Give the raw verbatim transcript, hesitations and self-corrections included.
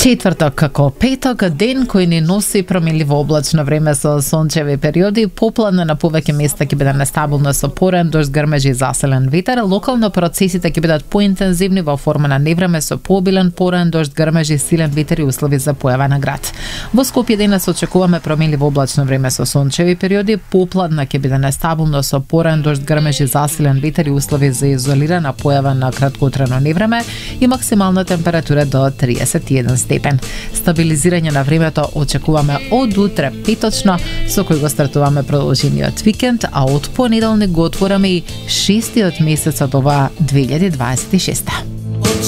Четврток како петок, ден кој ни носи променливо облачно време со сончеви периоди, попладне на повеќе места ќе биде нестабилно со порен дожд, грмежи и заселен ветер. Локално процесите ќе бидат поинтензивни во форма на невреме со пообилен порен дожд, грмежи, силен ветер и услови за појава на град. Во Скопје денес очекуваме променливо облачно време со сончеви периоди, попладне ќе биде нестабилно со порен дожд, грмежи, заселен ветер и услови за изолирана појава на краткотрено невреме и максимална температура до триесет и еден степен. Стабилизирање на времето очекуваме од утре петочно, со кој го стартуваме продолжениот викенд, а од понеделник го отвораме и шестиот месец од оваа две илјади дваесет и шеста.